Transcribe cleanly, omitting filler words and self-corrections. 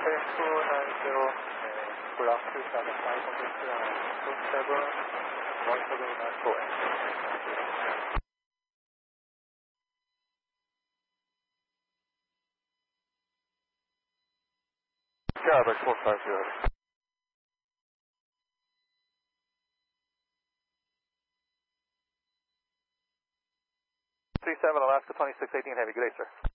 block 275 on this 27, 179 Java 450. 37 Alaska 2618 Heavy, good day, sir.